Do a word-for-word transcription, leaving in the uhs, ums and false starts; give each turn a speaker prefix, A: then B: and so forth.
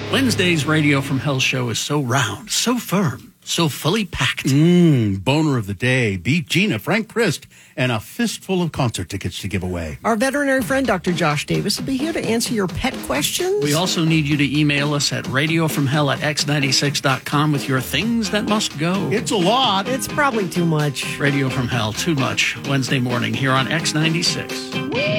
A: Wednesday's Radio from Hell show is so round, so firm, so fully packed.
B: Mmm, boner of the day. Beat Gina, Frank Christ, and a fistful of concert tickets to give away.
C: Our veterinary friend, Doctor Josh Davis, will be here to answer your pet questions.
A: We also need you to email us at radio from hell at x ninety-six dot com with your things that must go.
B: It's a lot.
C: It's probably too much.
A: Radio from Hell, too much. Wednesday morning here on X ninety-six.